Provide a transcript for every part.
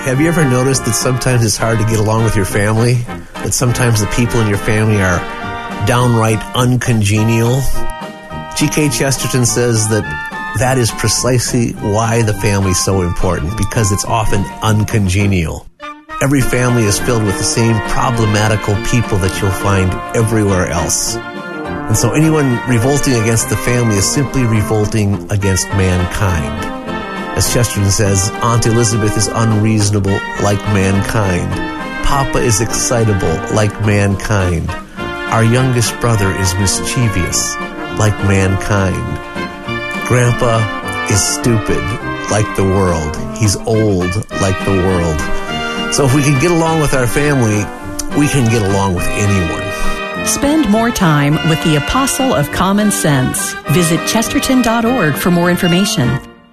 Have you ever noticed that sometimes it's hard to get along with your family? That sometimes the people in your family are downright uncongenial? G.K. Chesterton says that is precisely why the family is so important, because it's often uncongenial. Every family is filled with the same problematical people that you'll find everywhere else. And so anyone revolting against the family is simply revolting against mankind. As Chesterton says, Aunt Elizabeth is unreasonable like mankind. Papa is excitable like mankind. Our youngest brother is mischievous like mankind. Grandpa is stupid like the world. He's old like the world. So if we can get along with our family, we can get along with anyone. Spend more time with the Apostle of Common Sense. Visit chesterton.org for more information.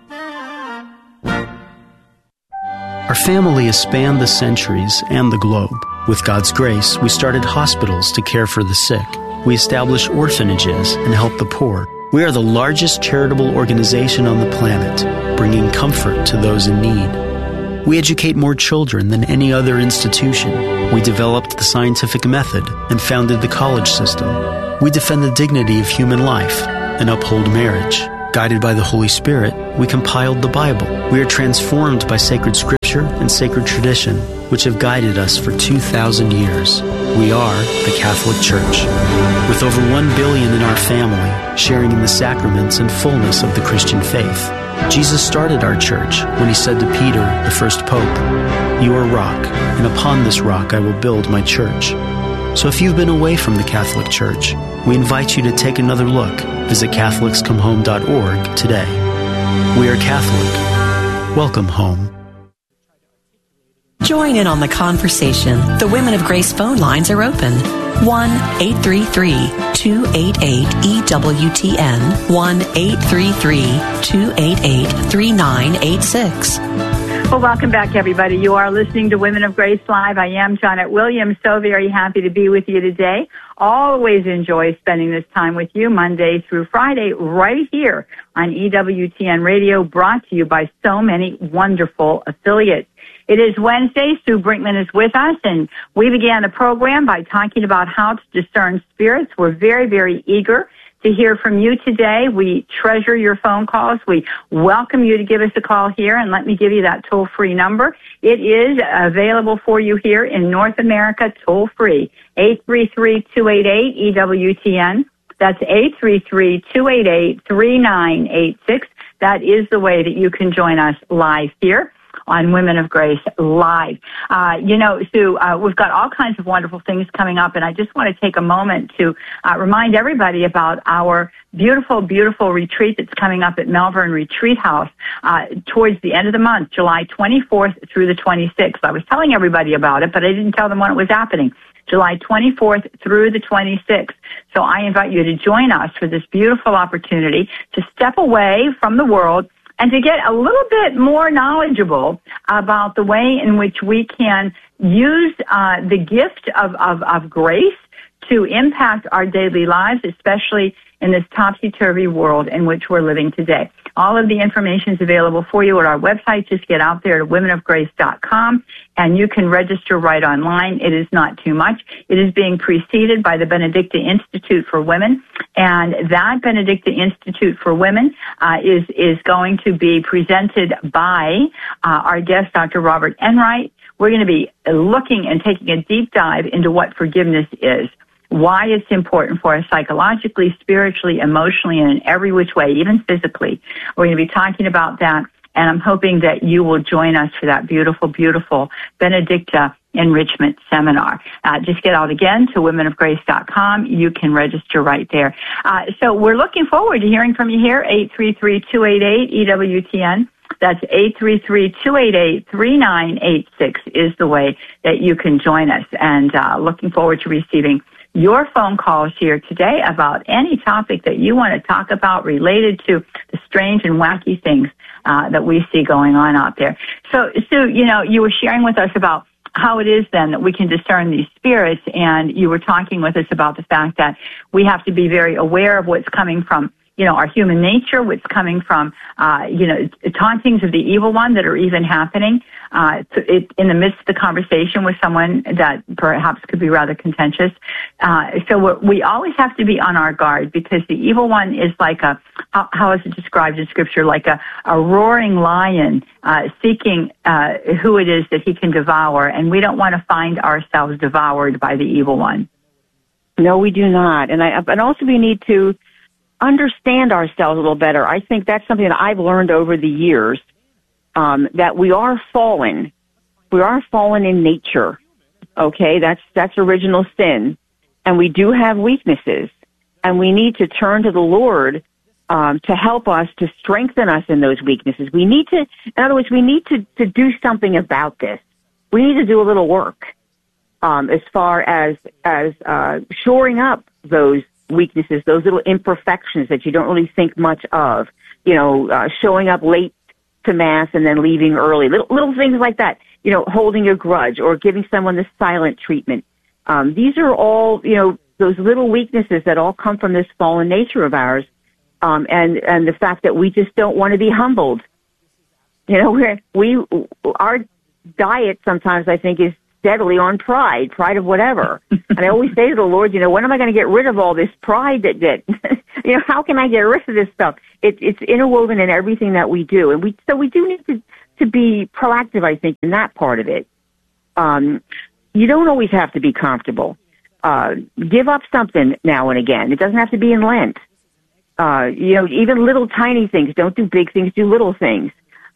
Our family has spanned the centuries and the globe. With God's grace, we started hospitals to care for the sick. We established orphanages and help the poor. We are the largest charitable organization on the planet, bringing comfort to those in need. We educate more children than any other institution. We developed the scientific method and founded the college system. We defend the dignity of human life and uphold marriage. Guided by the Holy Spirit, we compiled the Bible. We are transformed by sacred scripture and sacred tradition, which have guided us for 2,000 years. We are the Catholic Church. With over 1 billion in our family, sharing in the sacraments and fullness of the Christian faith. Jesus started our church when he said to Peter, the first pope, "You are rock, and upon this rock I will build my church." So if you've been away from the Catholic Church, we invite you to take another look. Visit CatholicsComeHome.org today. We are Catholic. Welcome home. Join in on the conversation. The Women of Grace phone lines are open. 1-833-288-EWTN. 1-833-288-3986. Well, welcome back, everybody. You are listening to Women of Grace Live. I am Janet Williams, so very happy to be with you today. Always enjoy spending this time with you Monday through Friday right here on EWTN Radio, brought to you by so many wonderful affiliates. It is Wednesday. Sue Brinkman is with us, and we began the program by talking about how to discern spirits. We're very, very eager to hear from you today. We treasure your phone calls. We welcome you to give us a call here, and let me give you that toll-free number. It is available for you here in North America, toll-free, 833-288-EWTN. That's 833-288-3986. That is the way that you can join us live here on Women of Grace Live. Sue, we've got all kinds of wonderful things coming up, and I just want to take a moment to remind everybody about our beautiful, beautiful retreat that's coming up at Melbourne Retreat House towards the end of the month, July 24th through the 26th. I was telling everybody about it, but I didn't tell them when it was happening. July 24th through the 26th. So I invite you to join us for this beautiful opportunity to step away from the world and to get a little bit more knowledgeable about the way in which we can use the gift of grace to impact our daily lives, especially in this topsy-turvy world in which we're living today. All of the information is available for you at our website. Just get out there to womenofgrace.com, and you can register right online. It is not too much. It is being preceded by the Benedicta Institute for Women, and that Benedicta Institute for Women is going to be presented by our guest, Dr. Robert Enright. We're going to be looking and taking a deep dive into what forgiveness is, why it's important for us psychologically, spiritually, emotionally, and in every which way, even physically. We're going to be talking about that, and I'm hoping that you will join us for that beautiful, beautiful Benedicta Enrichment Seminar. Just get out again to womenofgrace.com. You can register right there. So we're looking forward to hearing from you here, 833-288-EWTN. That's 833-288-3986 is the way that you can join us, and looking forward to receiving your phone calls here today about any topic that you want to talk about related to the strange and wacky things that we see going on out there. So, Sue, you were sharing with us about how it is then that we can discern these spirits, and you were talking with us about the fact that we have to be very aware of what's coming from our human nature, what's coming from, tauntings of the evil one that are even happening in the midst of the conversation with someone that perhaps could be rather contentious. So we always have to be on our guard, because the evil one is like how is it described in Scripture, like a roaring lion seeking who it is that he can devour, and we don't want to find ourselves devoured by the evil one. No, we do not. And also we need to understand ourselves a little better. I think that's something that I've learned over the years, that we are fallen. We are fallen in nature. Okay, that's original sin. And we do have weaknesses. And we need to turn to the Lord to help us, to strengthen us in those weaknesses. We need to, in other words, we need to do something about this. We need to do a little work as far as shoring up those weaknesses, those little imperfections that you don't really think much of, showing up late to Mass and then leaving early, little things like that, holding a grudge or giving someone the silent treatment. These are all, those little weaknesses that all come from this fallen nature of ours, and the fact that we just don't want to be humbled. Our diet sometimes, I think, is steadily on pride of whatever. And I always say to the Lord, when am I going to get rid of all this pride that how can I get rid of this stuff? It's interwoven in everything that we do. And we do need to be proactive, I think, in that part of it. You don't always have to be comfortable. Give up something now and again. It doesn't have to be in Lent. Even little tiny things. Don't do big things, do little things.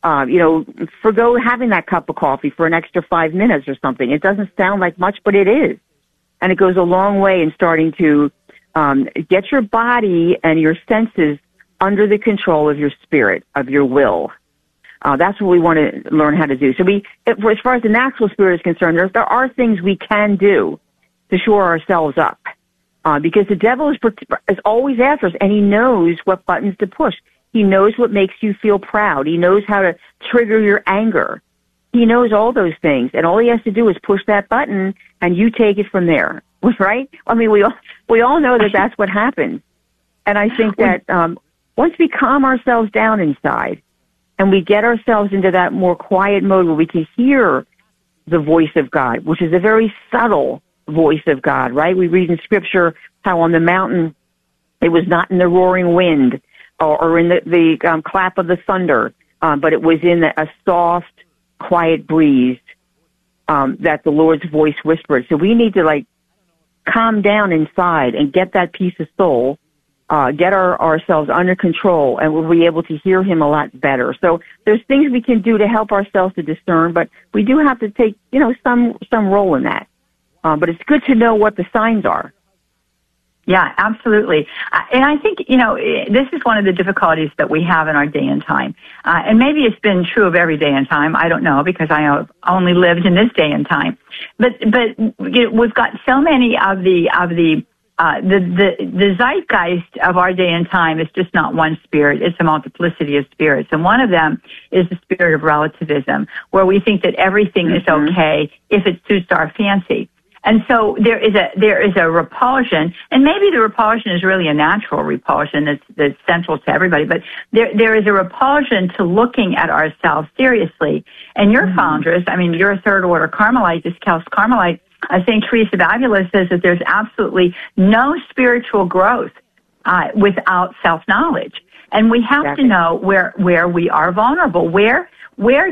Forgo having that cup of coffee for an extra 5 minutes or something. It doesn't sound like much, but it is. And it goes a long way in starting to get your body and your senses under the control of your spirit, of your will. That's what we want to learn how to do. So as far as the natural spirit is concerned, there are things we can do to shore ourselves up. Because the devil is always after us, and he knows what buttons to push. He knows what makes you feel proud. He knows how to trigger your anger. He knows all those things, and all he has to do is push that button, and you take it from there, right? I mean, we all know that that's what happens. And I think that once we calm ourselves down inside, and we get ourselves into that more quiet mode where we can hear the voice of God, which is a very subtle voice of God, right? We read in Scripture how on the mountain it was not in the roaring wind or in the clap of the thunder, but it was in a soft, quiet breeze that the Lord's voice whispered. So we need to calm down inside and get that peace of soul, get ourselves under control, and we'll be able to hear Him a lot better. So there's things we can do to help ourselves to discern, but we do have to take some role in that. But it's good to know what the signs are. Yeah, absolutely. And I think, this is one of the difficulties that we have in our day and time. And maybe it's been true of every day and time. I don't know, because I have only lived in this day and time. But we've got so many of the zeitgeist of our day and time is just not one spirit. It's a multiplicity of spirits. And one of them is the spirit of relativism, where we think that everything is okay if it suits our fancy. And so there is a repulsion, and maybe the repulsion is really a natural repulsion that's central to everybody, but there is a repulsion to looking at ourselves seriously. And your foundress, you're a third order Carmelite, this Kels Carmelite, St. Teresa of Avila says that there's absolutely no spiritual growth without self-knowledge. And we have to know where we are vulnerable. Where what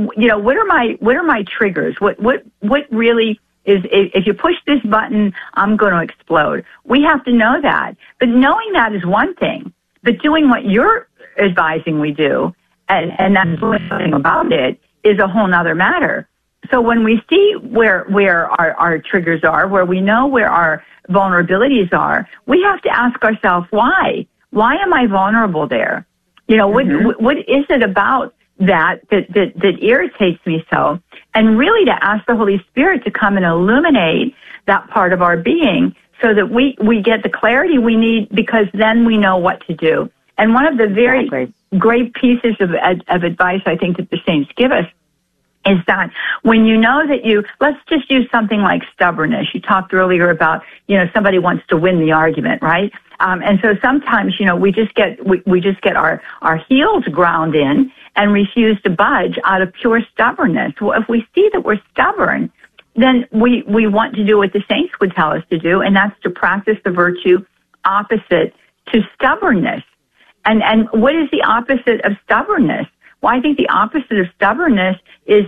are my triggers? What really is, if you push this button, I'm going to explode. We have to know that. But knowing that is one thing. But doing what you're advising we do, and that's doing something about it, is a whole nother matter. So when we see where our triggers are, where we know where our vulnerabilities are, we have to ask ourselves, why? Why am I vulnerable there? What is it about that irritates me so? And really to ask the Holy Spirit to come and illuminate that part of our being so that we get the clarity we need, because then we know what to do. And one of the very great pieces of advice I think that the saints give us is that when you know that let's just use something like stubbornness. You talked earlier about, somebody wants to win the argument, right? And so sometimes, we just get our heels ground in and refuse to budge out of pure stubbornness. Well, if we see that we're stubborn, then we want to do what the saints would tell us to do, and that's to practice the virtue opposite to stubbornness. And what is the opposite of stubbornness? Well, I think the opposite of stubbornness is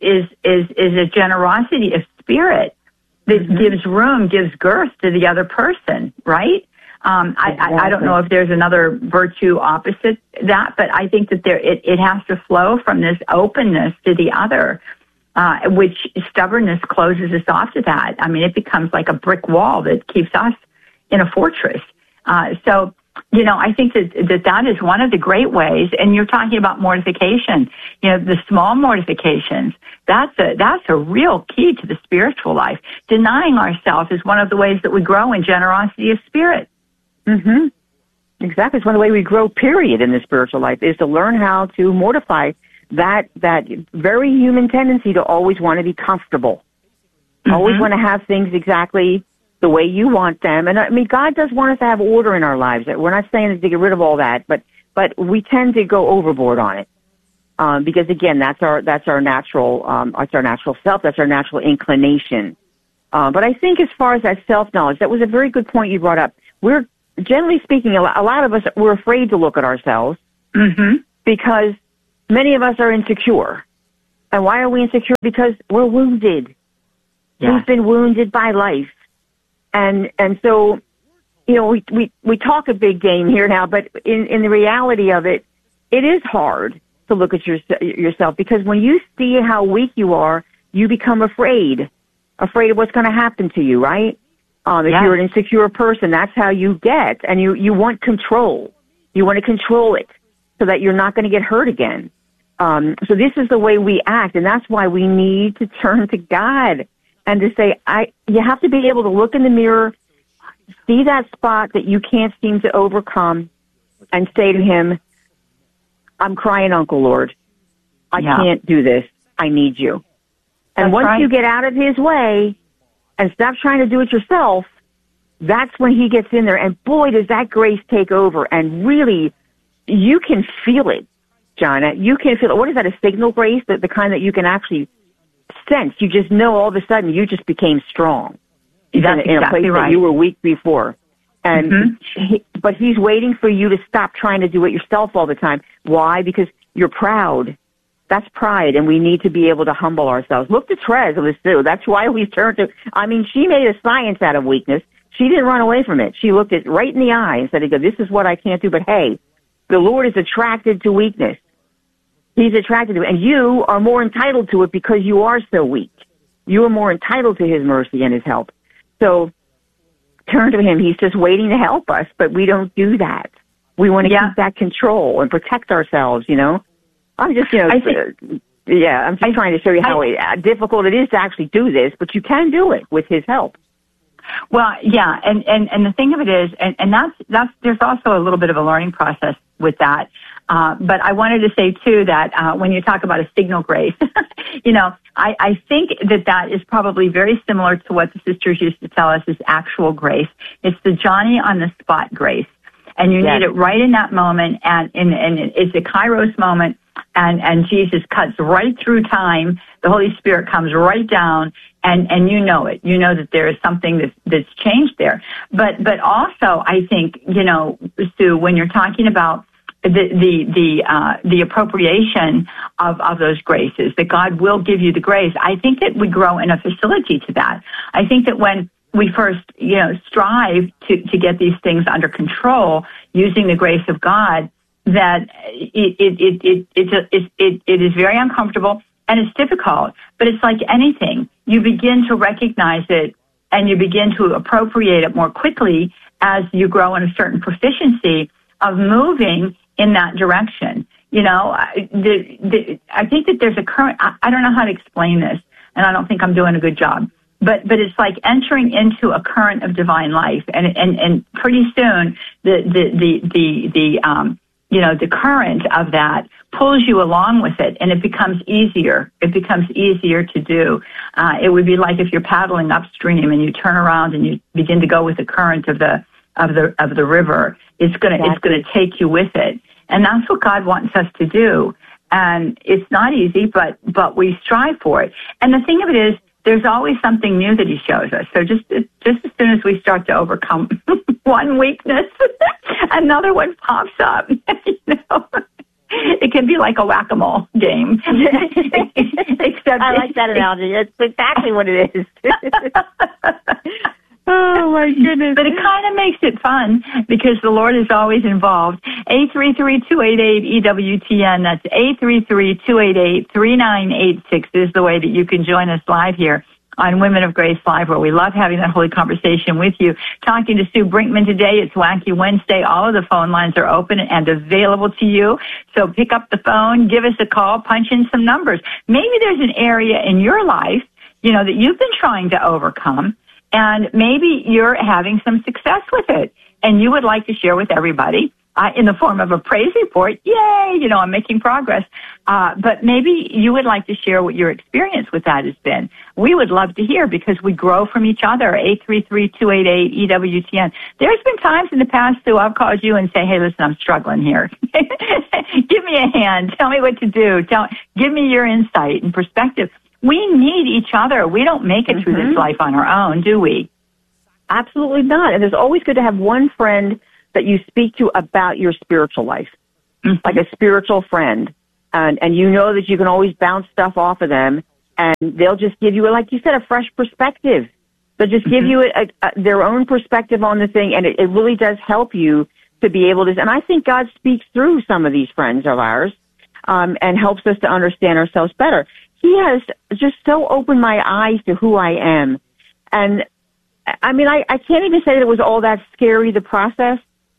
a generosity of spirit that gives room, gives girth to the other person, right? I don't know if there's another virtue opposite that, but I think that it has to flow from this openness to the other, which stubbornness closes us off to that. I mean, it becomes like a brick wall that keeps us in a fortress. So, I think that is one of the great ways. And you're talking about mortification, the small mortifications. That's a real key to the spiritual life. Denying ourselves is one of the ways that we grow in generosity of spirit. Mm-hmm. Exactly. It's one of the ways we grow, period, in the spiritual life, is to learn how to mortify that very human tendency to always want to be comfortable, always want to have things exactly the way you want them. And I mean, God does want us to have order in our lives. We're not saying to get rid of all that, but we tend to go overboard on it. Because again, that's our natural self. That's our natural inclination. But I think as far as that self-knowledge, that was a very good point you brought up. We're, generally speaking, a lot of us, we're afraid to look at ourselves because many of us are insecure. And why are we insecure? Because we're wounded. Yeah. We've been wounded by life. And so, we talk a big game here now, but in the reality of it, it is hard to look at yourself, because when you see how weak you are, you become afraid of what's going to happen to you, right? If you're an insecure person, that's how you get, and you want control. You want to control it so that you're not going to get hurt again. So this is the way we act, and that's why we need to turn to God and to say, you have to be able to look in the mirror, see that spot that you can't seem to overcome, and say to him, I'm crying, Uncle Lord. I can't do this. I need you. And once you get out of his way and stop trying to do it yourself, that's when he gets in there. And boy, does that grace take over. And really, you can feel it, Jonna. You can feel it. What is that, a signal grace? The kind that you can actually sense. You just know all of a sudden you just became strong in a place that you were weak before. And but he's waiting for you to stop trying to do it yourself all the time. Why? Because you're proud. That's pride, and we need to be able to humble ourselves. Look to Therese of Lisieux. That's why we turn to, she made a science out of weakness. She didn't run away from it. She looked it right in the eye and said, this is what I can't do, but hey, the Lord is attracted to weakness. He's attracted to it, and you are more entitled to it because you are so weak. You are more entitled to his mercy and his help. So turn to him. He's just waiting to help us, but we don't do that. We want to keep that control and protect ourselves, I'm just, I'm just trying to show you how difficult it is to actually do this, but you can do it with his help. Well, yeah, and the thing of it is, and that's there's also a little bit of a learning process with that. But I wanted to say too that when you talk about a signal grace, I think that is probably very similar to what the sisters used to tell us is actual grace. It's the Johnny on the spot grace, and you need it right in that moment, and it's a Kairos moment. And Jesus cuts right through time. The Holy Spirit comes right down, and you know it. You know that there is something that's changed there. But also, I think, Sue, when you're talking about the appropriation of those graces, that God will give you the grace, I think that we grow in a facility to that. I think that when we first, strive to get these things under control using the grace of God, that it is very uncomfortable and it's difficult, but it's like anything. You begin to recognize it and you begin to appropriate it more quickly as you grow in a certain proficiency of moving in that direction. I think that there's a current, I don't know how to explain this, and I don't think I'm doing a good job, but it's like entering into a current of divine life, and pretty soon the the current of that pulls you along with it, and it becomes easier. It becomes easier to do. It would be like if you're paddling upstream and you turn around and you begin to go with the current of the river. It's gonna take you with it, and that's what God wants us to do. And it's not easy, but we strive for it. And the thing of it is, there's always something new that He shows us. So just as soon as we start to overcome one weakness, another one pops up. It can be like a whack-a-mole game. Except I like that analogy. It's exactly what it is. Oh, my goodness. But it kind of makes it fun because the Lord is always involved. 833-288-EWTN. That's 833-288-3986 is the way that you can join us live here on Women of Grace Live, where we love having that holy conversation with you. Talking to Sue Brinkman today. It's Wacky Wednesday. All of the phone lines are open and available to you. So pick up the phone, give us a call, punch in some numbers. Maybe there's an area in your life, that you've been trying to overcome, and maybe you're having some success with it, and you would like to share with everybody in the form of a praise report. Yay, I'm making progress. But maybe you would like to share what your experience with that has been. We would love to hear because we grow from each other. 833-288-EWTN. There's been times in the past, Sue, I've called you and say, hey, listen, I'm struggling here. Give me a hand. Tell me what to do. Give me your insight and perspective. We need each other. We don't make it through this life on our own, do we? Absolutely not. And it's always good to have one friend that you speak to about your spiritual life, like a spiritual friend. And that you can always bounce stuff off of them, and they'll just give you, like you said, a fresh perspective. They'll just give you their own perspective on the thing, and it really does help you to be able to. And I think God speaks through some of these friends of ours and helps us to understand ourselves better. He has just so opened my eyes to who I am. And, I mean, I can't even say that it was all that scary, the process,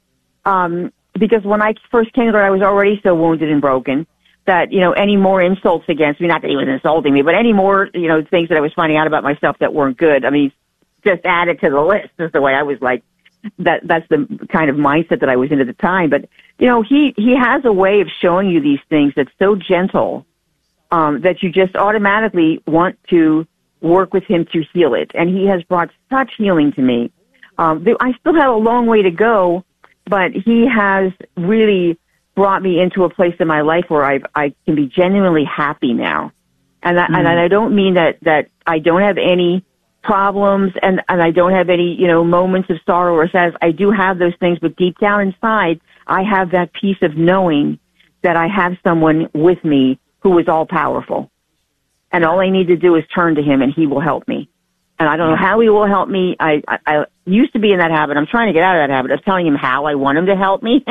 because when I first came to it, I was already so wounded and broken that, any more insults against me, not that he was insulting me, but any more, things that I was finding out about myself that weren't good, I mean, just added to the list is the way I was like, that's the kind of mindset that I was in at the time. But, he has a way of showing you these things that's so gentle, that you just automatically want to work with him to heal it. And he has brought such healing to me. I still have a long way to go, but he has really brought me into a place in my life where I can be genuinely happy now. And I don't mean that I don't have any problems and I don't have any, moments of sorrow or sadness. I do have those things, but deep down inside, I have that peace of knowing that I have someone with me who is all powerful. And all I need to do is turn to him and he will help me. And I don't know how he will help me. I used to be in that habit. I'm trying to get out of that habit of telling him how I want him to help me.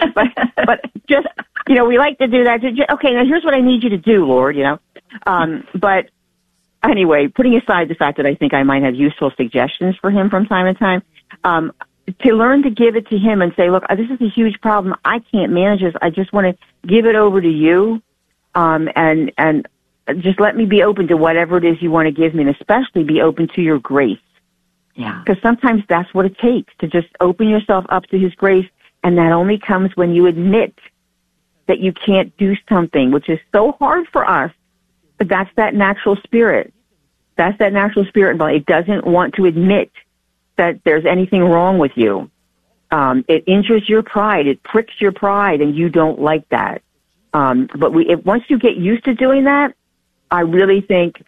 but just, we like to do that. Okay, now here's what I need you to do, Lord, But anyway, putting aside the fact that I think I might have useful suggestions for him from time to time, to learn to give it to him and say, look, this is a huge problem. I can't manage this. I just want to give it over to you. And just let me be open to whatever it is you want to give me, and especially be open to your grace. Yeah. Because sometimes that's what it takes, to just open yourself up to his grace, and that only comes when you admit that you can't do something, which is so hard for us, but that's that natural spirit. That's that natural spirit. It doesn't want to admit that there's anything wrong with you. It injures your pride. It pricks your pride, and you don't like that. But once you get used to doing that, I really think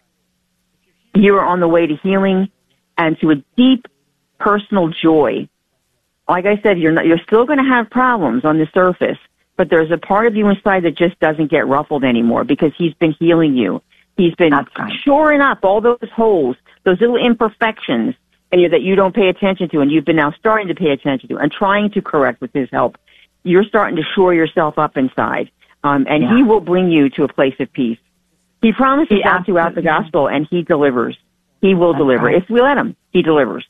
you are on the way to healing and to a deep personal joy. Like I said, you're still going to have problems on the surface, but there's a part of you inside that just doesn't get ruffled anymore because he's been healing you. He's been shoring up all those holes, those little imperfections that you don't pay attention to, and you've been now starting to pay attention to and trying to correct with his help. You're starting to shore yourself up inside. He will bring you to a place of peace. He promises that throughout the gospel, and he delivers. He will deliver. Right. If we let him, he delivers.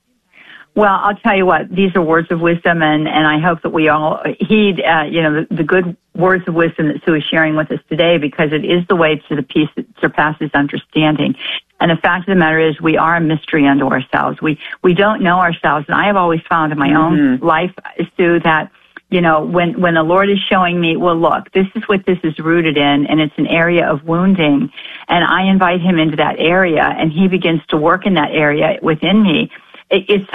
Well, I'll tell you what, these are words of wisdom, and I hope that we all heed, the good words of wisdom that Sue is sharing with us today, because it is the way to the peace that surpasses understanding. And the fact of the matter is, we are a mystery unto ourselves. We don't know ourselves, and I have always found in my own life, Sue, that you know, when the Lord is showing me, well, look, this is what this is rooted in, and it's an area of wounding, and I invite him into that area, and he begins to work in that area within me. It's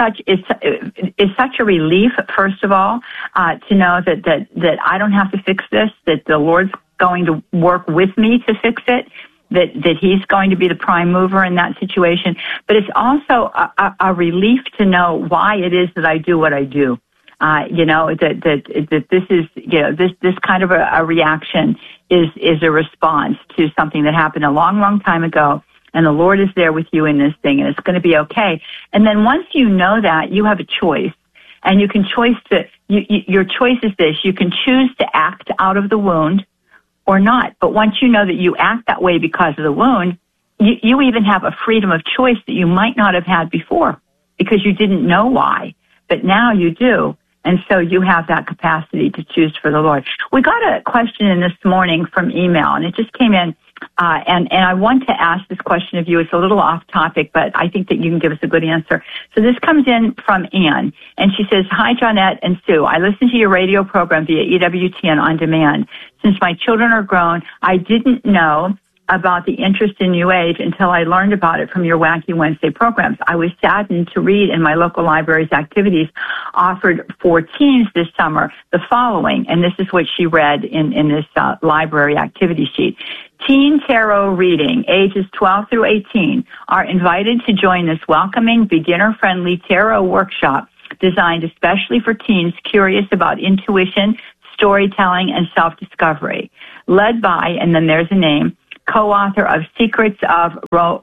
such a relief, first of all, to know that I don't have to fix this, that the Lord's going to work with me to fix it, that he's going to be the prime mover in that situation. But it's also a relief to know why it is that I do what I do. You know, that this is, you know, this kind of a reaction is a response to something that happened a long, long time ago. And the Lord is there with you in this thing, and it's going to be okay. And then once you know that, you have a choice. And you can your choice is this. You can choose to act out of the wound or not. But once you know that you act that way because of the wound, you even have a freedom of choice that you might not have had before because you didn't know why. But now you do. And so you have that capacity to choose for the Lord. We got a question in this morning from email, and it just came in. And I want to ask this question of you. It's a little off topic, but I think that you can give us a good answer. So this comes in from Ann, and she says, "Hi, Johnette and Sue. I listen to your radio program via EWTN On Demand. Since my children are grown, I didn't know about the interest in New Age until I learned about it from your Wacky Wednesday programs. I was saddened to read in my local library's activities offered for teens this summer the following," and this is what she read in this library activity sheet. "Teen tarot reading, ages 12 through 18, are invited to join this welcoming, beginner-friendly tarot workshop designed especially for teens curious about intuition, storytelling, and self-discovery. Led by," and then there's a name, "co-author of Secrets of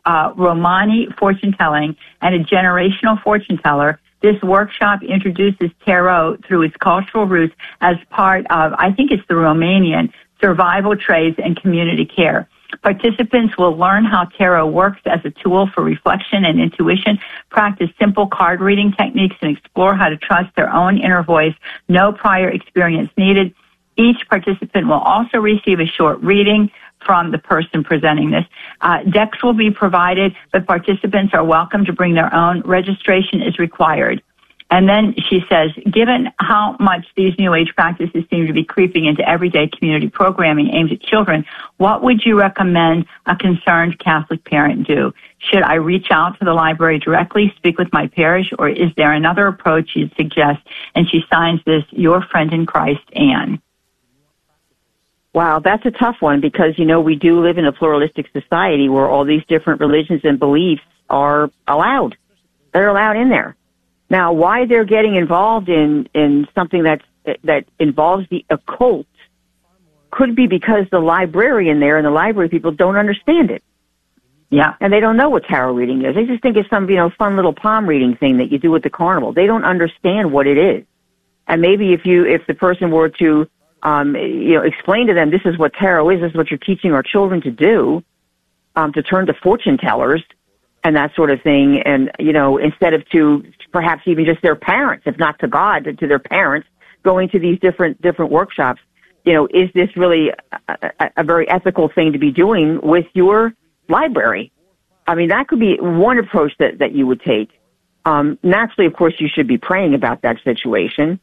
Romani Fortune Telling and a Generational Fortune Teller, this workshop introduces tarot through its cultural roots as part of, I think it's the Romanian, survival trades and community care. Participants will learn how tarot works as a tool for reflection and intuition, practice simple card reading techniques, and explore how to trust their own inner voice. No prior experience needed. Each participant will also receive a short reading from the person presenting this. Decks will be provided, but participants are welcome to bring their own. Registration is required." And then she says, "Given how much these New Age practices seem to be creeping into everyday community programming aimed at children, what would you recommend a concerned Catholic parent do? Should I reach out to the library directly, speak with my parish, or is there another approach you'd suggest?" And she signs this, "Your friend in Christ, Anne." Wow, that's a tough one because, you know, we do live in a pluralistic society where all these different religions and beliefs are allowed. They're allowed in there. Now, why they're getting involved in something that involves the occult could be because the librarian there and the library people don't understand it. Yeah. And they don't know what tarot reading is. They just think it's some, you know, fun little palm reading thing that you do at the carnival. They don't understand what it is. And maybe if the person were to, explain to them, this is what tarot is, this is what you're teaching our children to do, to turn to fortune tellers and that sort of thing. And, you know, instead of to perhaps even just their parents, if not to God, to their parents, going to these different workshops, you know, is this really a very ethical thing to be doing with your library? I mean, that could be one approach that you would take. Naturally, of course, you should be praying about that situation.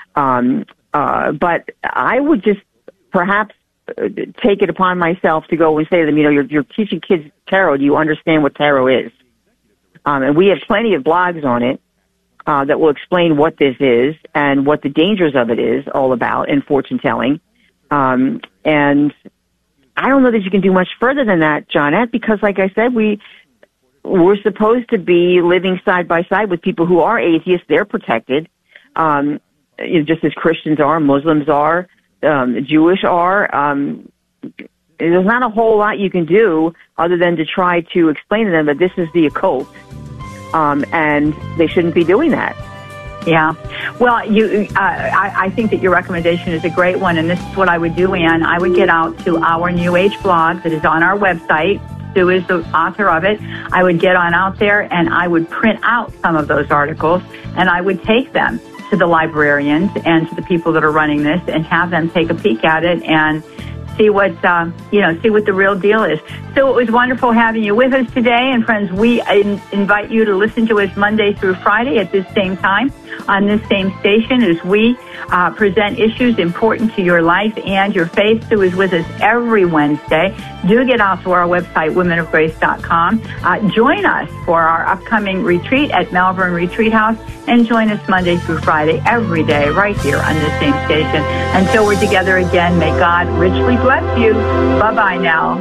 But I would just perhaps take it upon myself to go and say to them, you know, you're teaching kids tarot. Do you understand what tarot is? And we have plenty of blogs on it that will explain what this is and what the dangers of it is all about in fortune telling. And I don't know that you can do much further than that, Johnette, because like I said, we're supposed to be living side by side with people who are atheists. They're protected, just as Christians are, Muslims are, Jewish are. There's not a whole lot you can do other than to try to explain to them that this is the occult, and they shouldn't be doing that. Yeah. Well, I think that your recommendation is a great one, and this is what I would do, Ann. I would get out to our New Age blog that is on our website. Sue is the author of it. I would get on out there, and I would print out some of those articles, and I would take them to the librarians and to the people that are running this and have them take a peek at it and see what the real deal is. So it was wonderful having you with us today. And friends, we invite you to listen to us Monday through Friday at this same time on this same station as we present issues important to your life and your faith. Sue is with us every Wednesday. Do get out to our website, womenofgrace.com. Join us for our upcoming retreat at Malvern Retreat House, and join us Monday through Friday, every day, right here on this same station. Until we're together again, may God richly bless you. Bye-bye now.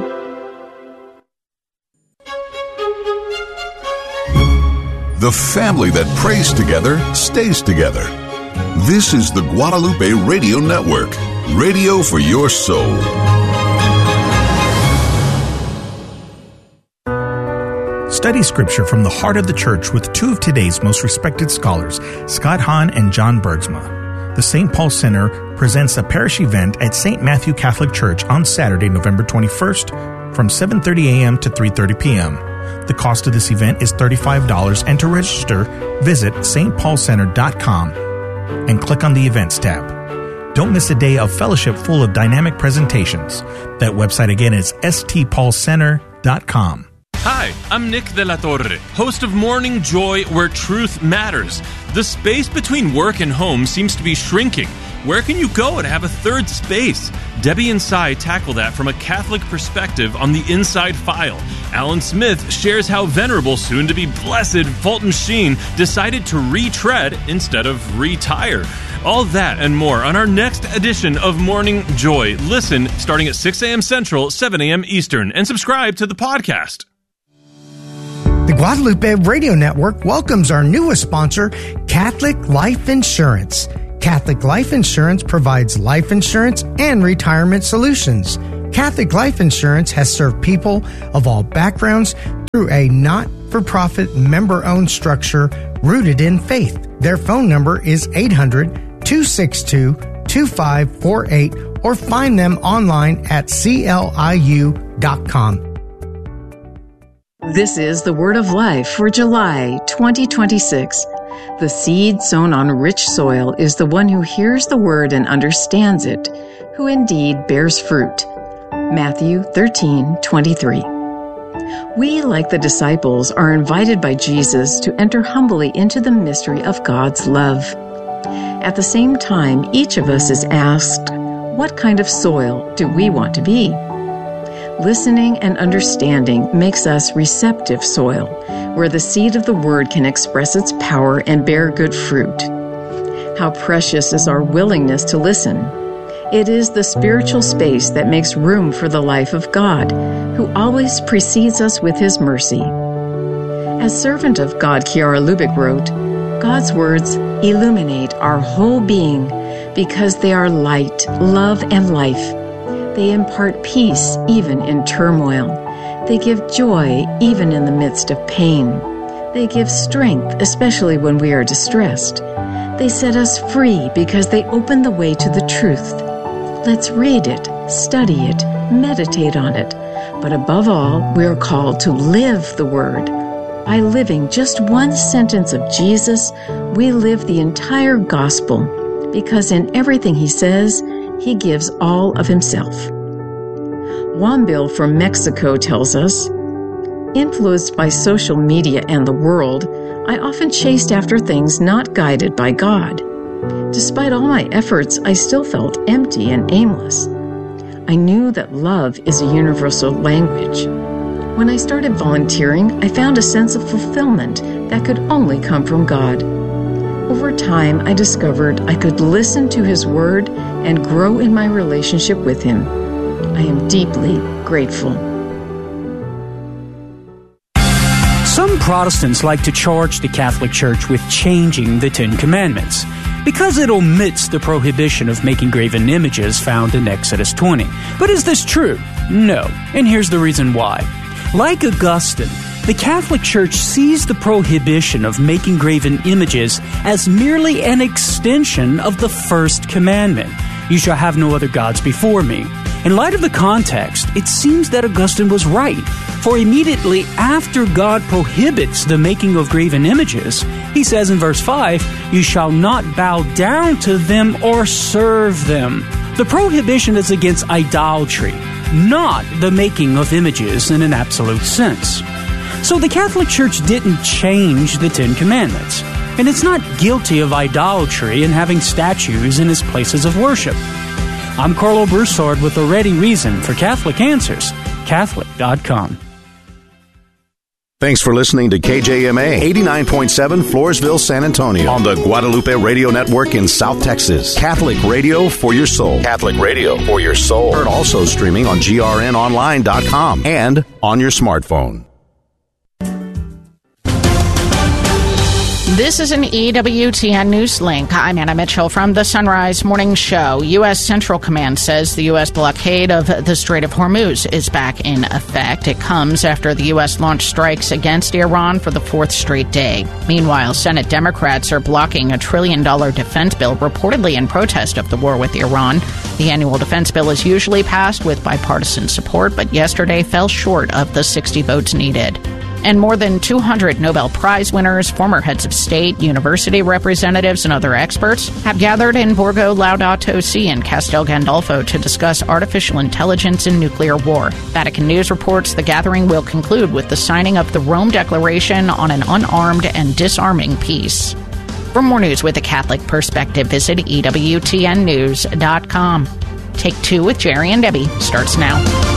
The family that prays together stays together. This is the Guadalupe Radio Network, radio for your soul. Study Scripture from the heart of the church with two of today's most respected scholars, Scott Hahn and John Bergsma. The St. Paul Center presents a parish event at St. Matthew Catholic Church on Saturday, November 21st from 7:30 a.m. to 3:30 p.m. The cost of this event is $35, and to register, visit stpaulcenter.com and click on the Events tab. Don't miss a day of fellowship full of dynamic presentations. That website again is stpaulcenter.com. Hi, I'm Nick De La Torre, host of Morning Joy, where truth matters. The space between work and home seems to be shrinking. Where can you go to have a third space? Debbie and Cy tackle that from a Catholic perspective on the Inside File. Alan Smith shares how venerable, soon-to-be blessed Fulton Sheen decided to retread instead of retire. All that and more on our next edition of Morning Joy. Listen starting at 6 a.m. Central, 7 a.m. Eastern, and subscribe to the podcast. The Guadalupe Radio Network welcomes our newest sponsor, Catholic Life Insurance. Catholic Life Insurance provides life insurance and retirement solutions. Catholic Life Insurance has served people of all backgrounds through a not-for-profit member-owned structure rooted in faith. Their phone number is 800-262-2548 or find them online at cliu.com. This is the Word of Life for July 2026. The seed sown on rich soil is the one who hears the word and understands it, who indeed bears fruit. Matthew 13:23. We, like the disciples, are invited by Jesus to enter humbly into the mystery of God's love. At the same time, each of us is asked, what kind of soil do we want to be? Listening and understanding makes us receptive soil, where the seed of the Word can express its power and bear good fruit. How precious is our willingness to listen. It is the spiritual space that makes room for the life of God, who always precedes us with His mercy. As servant of God Chiara Lubick wrote, God's words illuminate our whole being because they are light, love, and life. They impart peace even in turmoil. They give joy even in the midst of pain. They give strength, especially when we are distressed. They set us free because they open the way to the truth. Let's read it, study it, meditate on it. But above all, we are called to live the Word. By living just one sentence of Jesus, we live the entire gospel, because in everything He says, He gives all of Himself. Wambil from Mexico tells us, influenced by social media and the world, I often chased after things not guided by God. Despite all my efforts, I still felt empty and aimless. I knew that love is a universal language. When I started volunteering, I found a sense of fulfillment that could only come from God. Over time, I discovered I could listen to His Word and grow in my relationship with Him. I am deeply grateful. Some Protestants like to charge the Catholic Church with changing the Ten Commandments because it omits the prohibition of making graven images found in Exodus 20. But is this true? No, and here's the reason why. Like Augustine, the Catholic Church sees the prohibition of making graven images as merely an extension of the first commandment, you shall have no other gods before me. In light of the context, it seems that Augustine was right, for immediately after God prohibits the making of graven images, He says in verse 5, you shall not bow down to them or serve them. The prohibition is against idolatry, not the making of images in an absolute sense. So the Catholic Church didn't change the Ten Commandments. And it's not guilty of idolatry in having statues in its places of worship. I'm Carlo Broussard with a ready reason for Catholic Answers, Catholic.com. Thanks for listening to KJMA 89.7 Floresville, San Antonio on the Guadalupe Radio Network in South Texas. Catholic radio for your soul. Catholic radio for your soul. Heard also streaming on grnonline.com and on your smartphone. This is an EWTN News Link. I'm Anna Mitchell from the Sunrise Morning Show. U.S. Central Command says the U.S. blockade of the Strait of Hormuz is back in effect. It comes after the U.S. launched strikes against Iran for the fourth straight day. Meanwhile, Senate Democrats are blocking a $1 trillion defense bill reportedly in protest of the war with Iran. The annual defense bill is usually passed with bipartisan support, but yesterday fell short of the 60 votes needed. And more than 200 Nobel Prize winners, former heads of state, university representatives, and other experts have gathered in Borgo Laudato Si in Castel Gandolfo to discuss artificial intelligence and nuclear war. Vatican News reports the gathering will conclude with the signing of the Rome Declaration on an unarmed and disarming peace. For more news with a Catholic perspective, visit EWTNnews.com. Take Two with Jerry and Debbie starts now.